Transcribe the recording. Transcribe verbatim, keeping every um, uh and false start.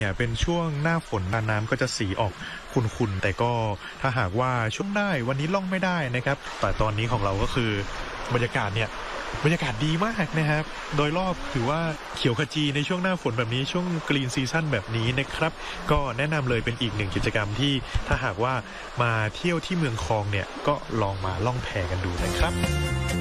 เนี่ยเป็นช่วงหน้าฝนน้ำก็จะสีออกขุ่นๆแต่ก็ถ้าหากว่าช่วงได้วันนี้ล่องไม่ได้นะครับแต่ตอนนี้ของเราก็คือบรรยากาศเนี่ยบรรยากาศดีมากนะครับโดยรอบถือว่าเขียวขจีในช่วงหน้าฝนแบบนี้ช่วงกรีนซีซั่นแบบนี้นะครับก็แนะนำเลยเป็นอีกหนึ่งกิจกรรมที่ถ้าหากว่ามาเที่ยวที่เมืองคองเนี่ยก็ลองมาล่องแพกันดูนะครับ